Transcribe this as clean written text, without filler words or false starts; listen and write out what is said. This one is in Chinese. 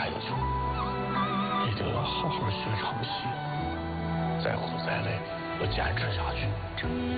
了就一定要好好学唱戏，再苦再累，我坚持下去。